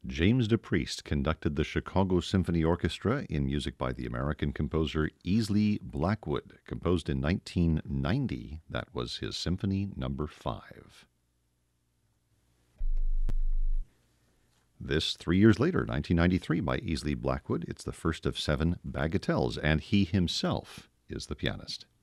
James DePriest conducted the Chicago Symphony Orchestra in music by the American composer Easley Blackwood, composed in 1990. That was his Symphony Number 5. This 3 years later, 1993, by Easley Blackwood. It's the first of 7 bagatelles, and he himself is the pianist.